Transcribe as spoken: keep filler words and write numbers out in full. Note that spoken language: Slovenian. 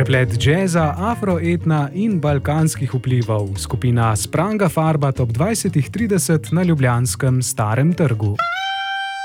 Preplet džeza, afroetna in balkanskih vplivov. Skupina Spranga Farbat ob dvajset trideset na ljubljanskem Starem trgu.